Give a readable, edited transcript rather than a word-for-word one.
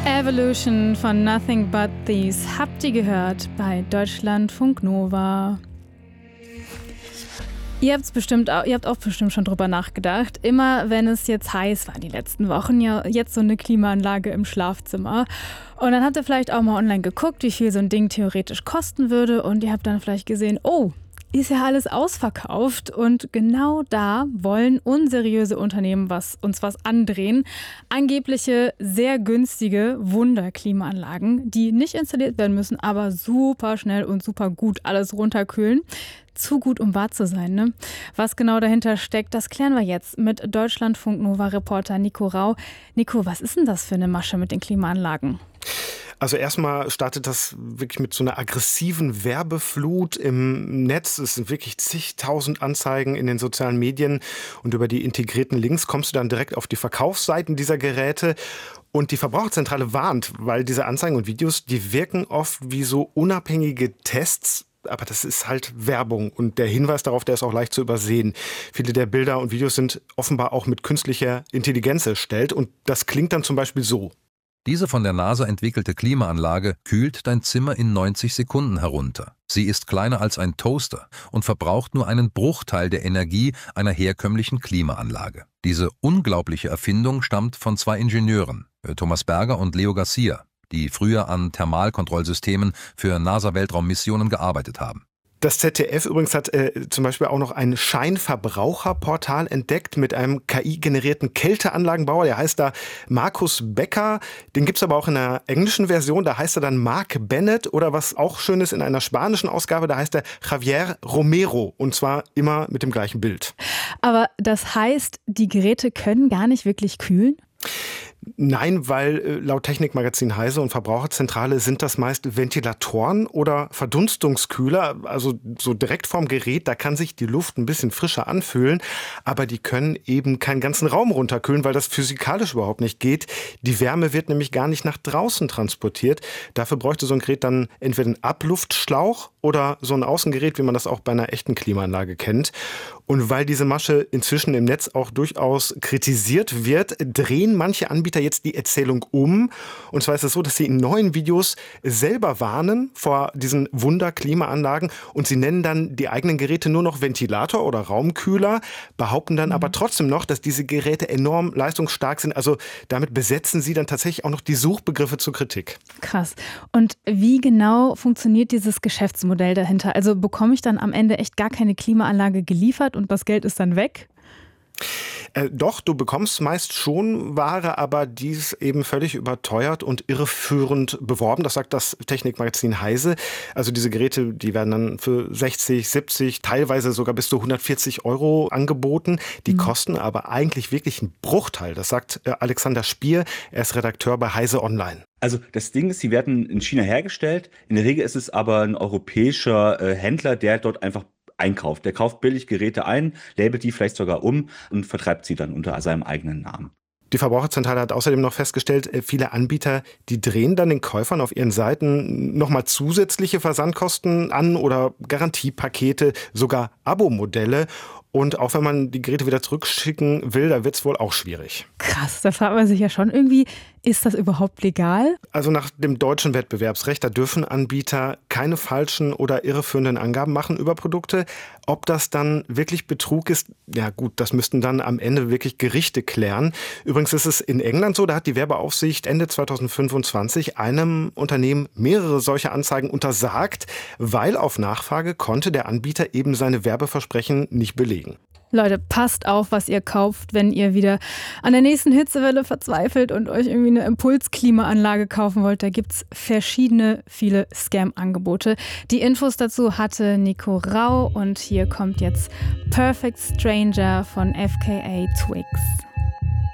Evolution von Nothing But Thieves habt ihr gehört bei Deutschlandfunk Nova. Ihr habt auch bestimmt schon drüber nachgedacht. Immer wenn es jetzt heiß war die letzten Wochen, ja jetzt so eine Klimaanlage im Schlafzimmer. Und dann habt ihr vielleicht auch mal online geguckt, wie viel so ein Ding theoretisch kosten würde. Und ihr habt dann vielleicht gesehen, oh, ist ja alles ausverkauft. Und genau da wollen unseriöse Unternehmen uns was andrehen. Angebliche, sehr günstige Wunderklimaanlagen, die nicht installiert werden müssen, aber super schnell und super gut alles runterkühlen. Zu gut, um wahr zu sein, ne? Was genau dahinter steckt, das klären wir jetzt mit Deutschlandfunk-Nova-Reporter Nico Rau. Nico, was ist denn das für eine Masche mit den Klimaanlagen? Also erstmal startet das wirklich mit so einer aggressiven Werbeflut im Netz. Es sind wirklich zigtausend Anzeigen in den sozialen Medien und über die integrierten Links kommst du dann direkt auf die Verkaufsseiten dieser Geräte. Und die Verbraucherzentrale warnt, weil diese Anzeigen und Videos, die wirken oft wie so unabhängige Tests. Aber das ist halt Werbung und der Hinweis darauf, der ist auch leicht zu übersehen. Viele der Bilder und Videos sind offenbar auch mit künstlicher Intelligenz erstellt und das klingt dann zum Beispiel so. Diese von der NASA entwickelte Klimaanlage kühlt dein Zimmer in 90 Sekunden herunter. Sie ist kleiner als ein Toaster und verbraucht nur einen Bruchteil der Energie einer herkömmlichen Klimaanlage. Diese unglaubliche Erfindung stammt von zwei Ingenieuren, Thomas Berger und Leo Garcia, die früher an Thermalkontrollsystemen für NASA-Weltraummissionen gearbeitet haben. Das ZDF übrigens hat zum Beispiel auch noch ein Scheinverbraucherportal entdeckt mit einem KI-generierten Kälteanlagenbauer. Der heißt da Markus Becker. Den gibt's aber auch in der englischen Version. Da heißt er dann Mark Bennett oder was auch schön ist in einer spanischen Ausgabe, da heißt er Javier Romero. Und zwar immer mit dem gleichen Bild. Aber das heißt, die Geräte können gar nicht wirklich kühlen? Nein, weil laut Technikmagazin Heise und Verbraucherzentrale sind das meist Ventilatoren oder Verdunstungskühler, also so direkt vorm Gerät, da kann sich die Luft ein bisschen frischer anfühlen, aber die können eben keinen ganzen Raum runterkühlen, weil das physikalisch überhaupt nicht geht. Die Wärme wird nämlich gar nicht nach draußen transportiert. Dafür bräuchte so ein Gerät dann entweder einen Abluftschlauch oder so ein Außengerät, wie man das auch bei einer echten Klimaanlage kennt. Und weil diese Masche inzwischen im Netz auch durchaus kritisiert wird, drehen manche Anbieter jetzt die Erzählung um. Und zwar ist es so, dass sie in neuen Videos selber warnen vor diesen Wunder-Klimaanlagen und sie nennen dann die eigenen Geräte nur noch Ventilator oder Raumkühler, behaupten dann aber trotzdem noch, dass diese Geräte enorm leistungsstark sind. Also damit besetzen sie dann tatsächlich auch noch die Suchbegriffe zur Kritik. Krass. Und wie genau funktioniert dieses Geschäftsmodell dahinter? Also bekomme ich dann am Ende echt gar keine Klimaanlage geliefert und das Geld ist dann weg? Doch, du bekommst meist schon Ware, aber die ist eben völlig überteuert und irreführend beworben. Das sagt das Technikmagazin Heise. Also diese Geräte, die werden dann für 60, 70, teilweise sogar bis zu 140 € angeboten. Die kosten aber eigentlich wirklich einen Bruchteil. Das sagt Alexander Spier. Er ist Redakteur bei Heise Online. Also das Ding ist, sie werden in China hergestellt. In der Regel ist es aber ein europäischer Händler, der dort einfach einkauft. Der kauft billig Geräte ein, labelt die vielleicht sogar um und vertreibt sie dann unter seinem eigenen Namen. Die Verbraucherzentrale hat außerdem noch festgestellt, viele Anbieter, die drehen dann den Käufern auf ihren Seiten nochmal zusätzliche Versandkosten an oder Garantiepakete, sogar Abo-Modelle. Und auch wenn man die Geräte wieder zurückschicken will, da wird es wohl auch schwierig. Krass, da fragt man sich ja schon irgendwie, ist das überhaupt legal? Also nach dem deutschen Wettbewerbsrecht, da dürfen Anbieter keine falschen oder irreführenden Angaben machen über Produkte. Ob das dann wirklich Betrug ist, ja gut, das müssten dann am Ende wirklich Gerichte klären. Übrigens ist es in England so, da hat die Werbeaufsicht Ende 2025 einem Unternehmen mehrere solcher Anzeigen untersagt, weil auf Nachfrage konnte der Anbieter eben seine Werbeversprechen nicht belegen. Leute, passt auf, was ihr kauft, wenn ihr wieder an der nächsten Hitzewelle verzweifelt und euch irgendwie eine Impulsklimaanlage kaufen wollt. Da gibt es viele Scam-Angebote. Die Infos dazu hatte Nico Rau und hier kommt jetzt Perfect Stranger von FKA Twigs.